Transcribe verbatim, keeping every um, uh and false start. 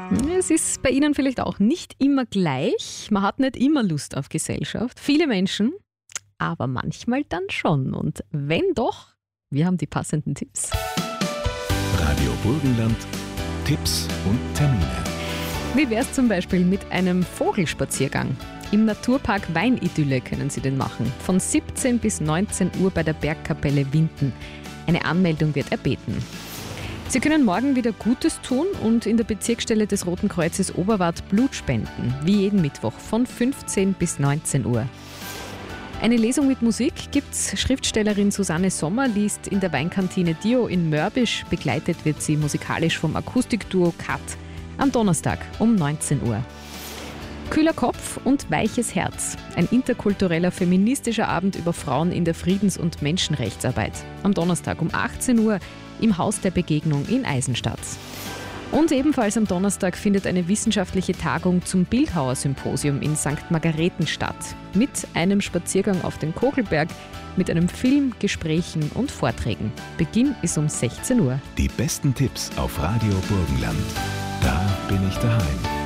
Es ist bei Ihnen vielleicht auch nicht immer gleich. Man hat nicht immer Lust auf Gesellschaft. Viele Menschen, aber manchmal dann schon. Und wenn doch, wir haben die passenden Tipps. Radio Burgenland, Tipps und Termine. Wie wäre es zum Beispiel mit einem Vogelspaziergang? Im Naturpark Weinidylle können Sie den machen. Von siebzehn bis neunzehn Uhr bei der Bergkapelle Winden. Eine Anmeldung wird erbeten. Sie können morgen wieder Gutes tun und in der Bezirksstelle des Roten Kreuzes Oberwart Blut spenden, wie jeden Mittwoch von fünfzehn bis neunzehn Uhr. Eine Lesung mit Musik gibt's. Schriftstellerin Susanne Sommer liest in der Weinkantine Dio in Mörbisch. Begleitet wird sie musikalisch vom Akustikduo Kat am Donnerstag um neunzehn Uhr. Kühler Kopf und weiches Herz. Ein interkultureller feministischer Abend über Frauen in der Friedens- und Menschenrechtsarbeit. Am Donnerstag um achtzehn Uhr im Haus der Begegnung in Eisenstadt. Und ebenfalls am Donnerstag findet eine wissenschaftliche Tagung zum Bildhauersymposium in Sankt Margareten statt. Mit einem Spaziergang auf den Kogelberg, mit einem Film, Gesprächen und Vorträgen. Beginn ist um sechzehn Uhr. Die besten Tipps auf Radio Burgenland. Da bin ich daheim.